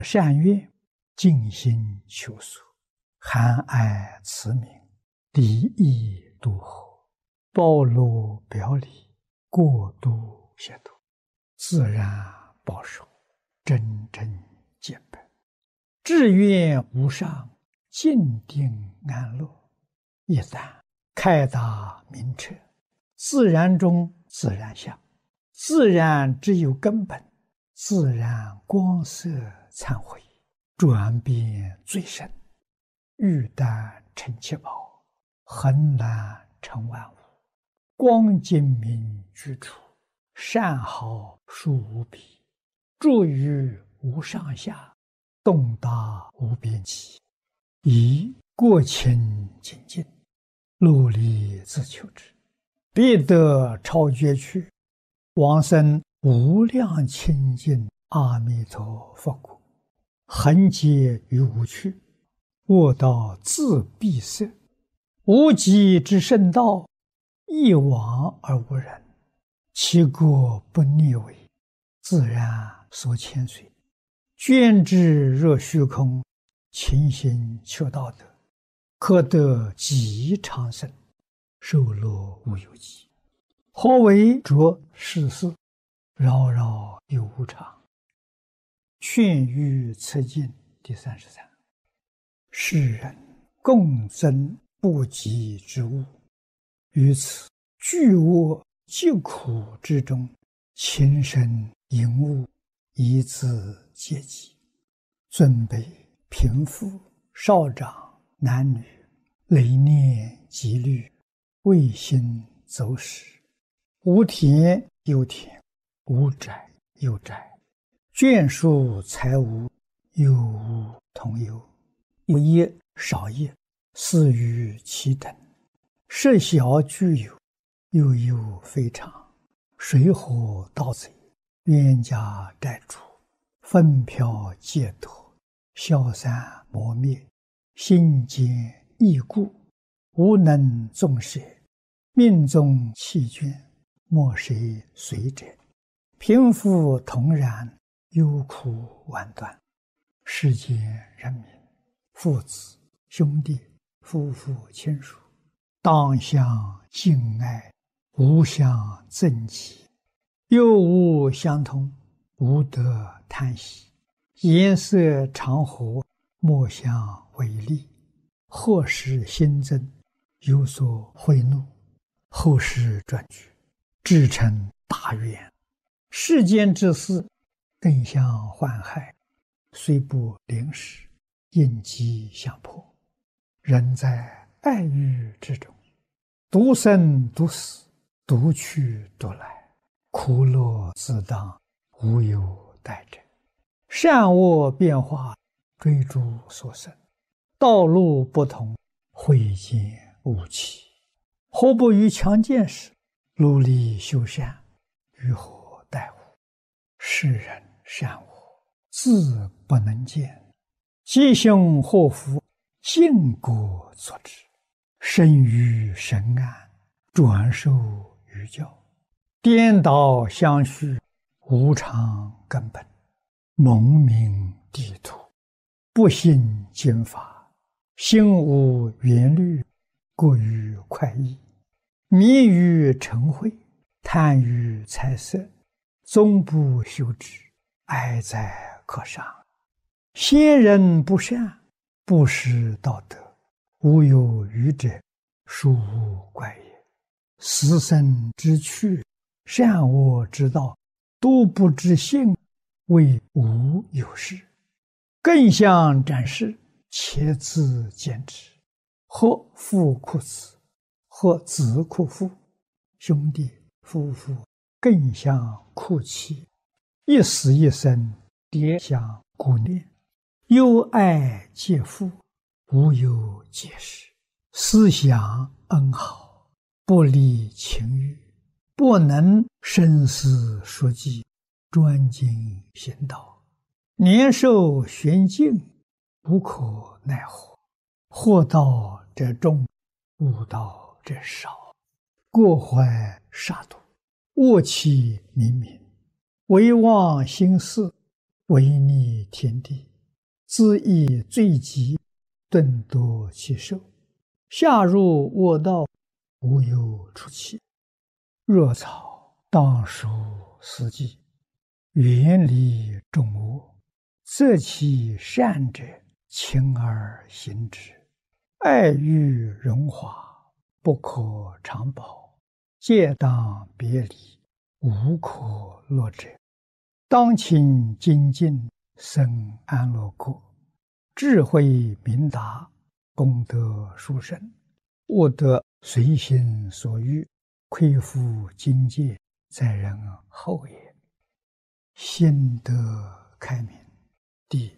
善愿，尽心求索，含爱慈悯，离意度合，包罗表里，过度协度，自然保守，真正见本，志愿无上，静定安乐。一旦开达明彻，自然中自然相，自然只有根本，自然光色忏悔，转变最深，玉丹成七宝，恒然成万物，光精明居处，善好殊无比，住于无上下，洞达无边际，以过清净净，努力自求之，必得超绝去，往生无量清净阿弥陀佛国，恒劫于无趣，卧道自闭塞，无极之圣道，一往而无人，其国不逆违，自然所牵随，捐之若虚空，勤行求道德，可得极长生，寿乐无有极。何为着世事，扰扰有无常。劝喻此经第33。世人共增不及之物，于此巨恶疾苦之中，情深淫恶，以自戒己。尊卑贫富少长男女，累念积虑，未心走失，无田有田，无宅有宅，眷属财物，有无同有，有业少业，似于其等，设小具有，又有非常，水火盗贼，冤家债主，纷飘戒脱，消散磨灭，心坚易故，无能纵舍，命中弃捐，莫谁随者，贫富同然，忧苦万端。世间人民，父子兄弟，夫妇亲属，当相敬爱，无相憎忌，又无相同，无得贪喜，颜色常和，莫相违逆，或使心增，有所悔怒，后世转举，至成大愿。世间之事，更相患害，虽不临时，应机相迫。人在爱欲之中，独生独死，独去独来，苦乐自当，无有待者。善恶变化，追逐所生，道路不同，慧见无期。何不于强健时，努力修善，于何待乎？世人善恶，自不能见，吉凶祸福，尽果作之。生于神安，转受于教，颠倒相续，无常根本，蒙名地土，不信经法，心无缘虑，过于快意，迷于尘秽，贪于财色，终不修之，哀哉可伤。先人不善，不识道德，无有愚者，殊无怪也。死生之趣，善恶之道，都不知性，谓无有事。更相展示，且自见之。或父哭子，或子哭父，兄弟夫妇更相哭泣，一死一生，迭相顾念，忧爱皆父，无有解释。思想恩好，不离情欲，不能深思熟记，专精行道，年寿玄静，无可奈何。祸道者众，悟道者少，过怀杀戮，恶气冥冥，唯忘心事，违逆天地， 恣意罪己，顿夺其寿，下入卧道，无有出期。若草当属斯稷，远离众恶，择其善者，亲而行之。爱欲荣华，不可长保，戒当别离，无可乐者。当勤精进，生安乐国，智慧明达，功德殊胜，悟得随心所欲，亏负境界，在人后也。心得开明。第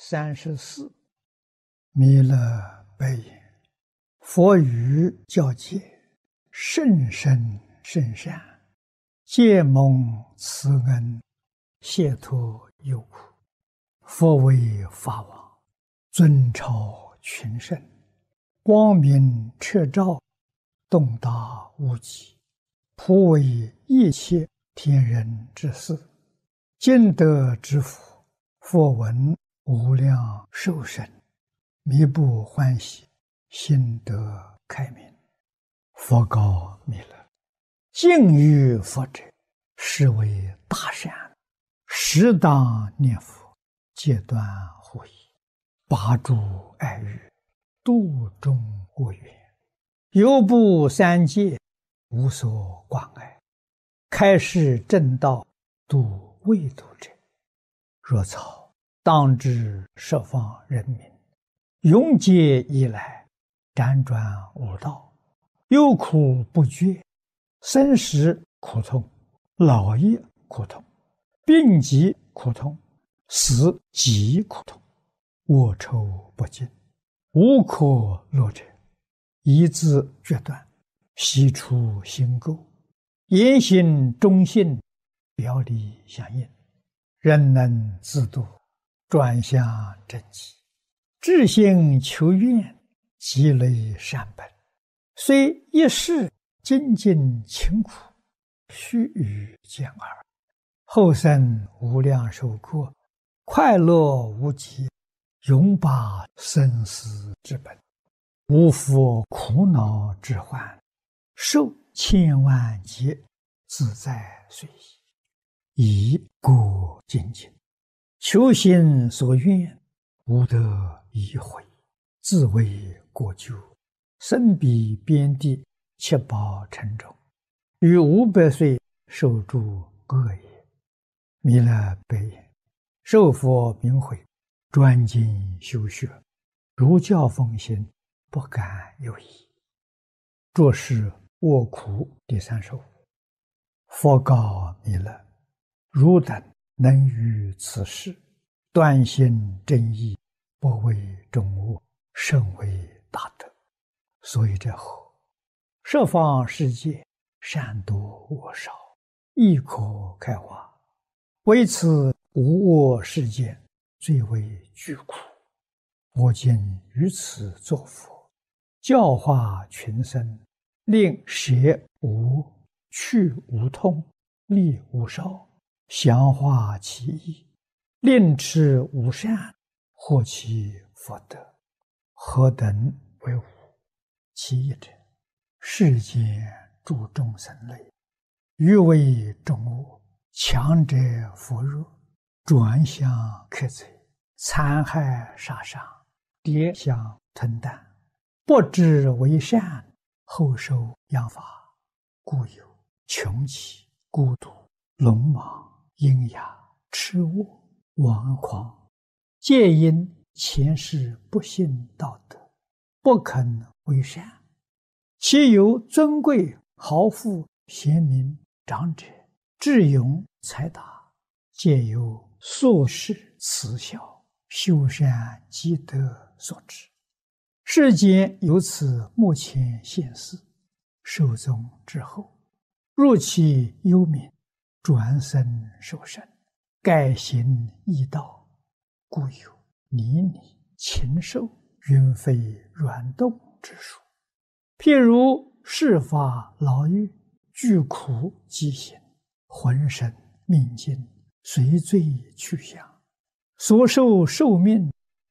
34，弥勒白言：佛语教诫，甚深甚善，皆蒙慈恩，解脱忧苦。佛为法王，尊超群圣，光明彻照，洞达无极，普为一切天人之事。今得之福，佛闻无量寿生，弥不欢喜，心得开明。佛告弥勒：敬于佛者，是为大善，适当念佛，戒断护疑，拔诸爱欲，度众恶缘，犹不三界，无所关爱，开示正道，度未度者。若草当知十方人民，永劫以来，辗转无道，忧苦不绝，生时苦痛，老也苦痛，病疾苦痛，死极苦痛，恶臭不尽，无可乐者。一字决断，悉出心垢，言行忠信，表里相应，人能自度，转向正极，至心求愿，积累善本，虽一世精进勤苦，须臾见耳，后生无量寿过，快乐无极，永拔生死之本，无复苦恼之患，受千万劫，自在随意，以过精进，求心所愿，无得已悔，自为过咎，身彼边地，七宝沉重，于500岁受诸恶也。弥勒白言：受佛名诲，专精修学，如教奉行，不敢有疑。着是卧苦第35。佛告弥勒：汝等能于此事，断心正义，不为众恶，甚为大德。所以者何？十方世界，善多恶少，亦可开化。为此无恶世间，最为具苦。我今于此作佛，教化群生，令舍无，去无痛，利无少，详化其意，令持无善，获其福德。何等为无？其一者，世间诸众生类，欲为众恶，强者扶弱，转向克贼，残害杀伤，跌相吞啖，不知为善，后受殃罚，故有穷奇、孤独、鲁莽、阴哑、痴恶、顽狂，皆因前世不信道德，不肯为善。其有尊贵、豪富、贤明、长者、智勇、才达，皆由宿世慈孝、修善积德所致。世间由此目前现世，寿终之后，入其幽冥，转生受生，改行异道，故有泥泞、禽兽、云飞软动之术。譬如世法牢狱，具苦饥行，浑身命尽，随罪去向，所受寿命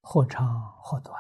或长或短。